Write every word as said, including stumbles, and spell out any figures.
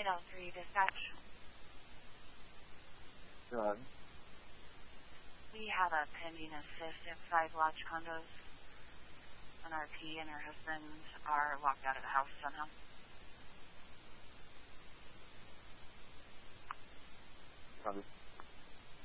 eight oh three dispatch. Go ahead. We have a pending assist at Five Lodge Condos. An R P and her husband are locked out of the house somehow. Copy.